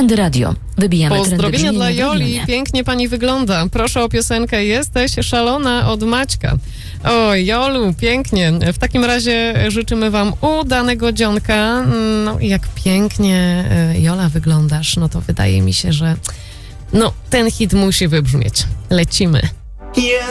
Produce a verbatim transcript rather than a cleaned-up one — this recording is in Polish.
Trendy Radio. Wybijamy trendy Pozdrowienia dla brzmienia w Joli. regionie. Pięknie pani wygląda. Proszę o piosenkę Jesteś szalona od Maćka. O, Jolu, pięknie. W takim razie życzymy wam udanego dzionka. No i jak pięknie Jola wyglądasz, no to wydaje mi się, że no ten hit musi wybrzmieć. Lecimy.